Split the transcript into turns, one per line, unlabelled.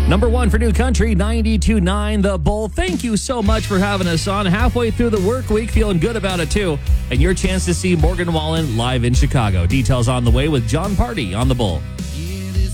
Number 1 for New Country, 92.9 The Bull. Thank you so much for having us on. Halfway through the work week, feeling good about it too. And your chance to see Morgan Wallen live in Chicago. Details on the way with John Party on The Bull.